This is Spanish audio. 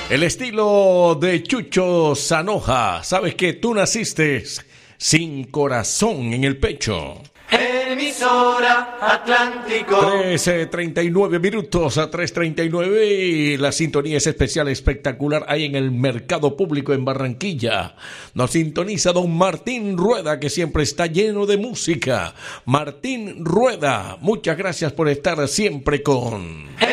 El estilo de Chucho Zanoja. Sabes que tú naciste sin corazón en el pecho. Emisora Atlántico. 13:39 minutos a 3:39 y la sintonía es especial, espectacular ahí en el mercado público en Barranquilla. Nos sintoniza don Martín Rueda, que siempre está lleno de música. Martín Rueda, muchas gracias por estar siempre con...